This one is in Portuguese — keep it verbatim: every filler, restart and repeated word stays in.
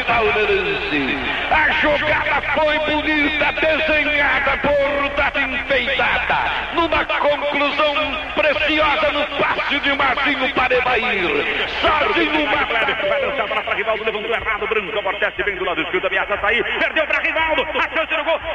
palmeirense. A jogada foi bonita, desenhada por Data enfeitada. Numa conclusão preciosa no passe de Marcinho para Evair. Sarzinho Marlene. Vai lançar para Rivaldo, levantou errado. Branco amortece, vem do lado esquerdo, ameaça sair. Perdeu para Rivaldo. A chance no gol.